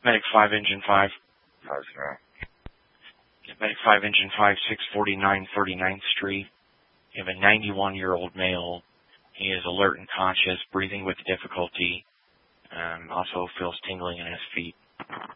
Medic 5, Engine 5. How's that? Medic 5, Engine 5, 649 39th Street. You have a 91-year-old male. He is alert and conscious, breathing with difficulty. Also feels tingling in his feet.